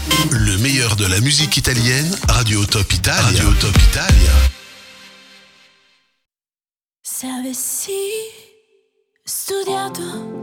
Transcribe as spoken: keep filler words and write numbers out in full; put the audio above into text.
Le meilleur de la musique italienne, Radio Top Italia. Radio Top Italia. Se avessi studiato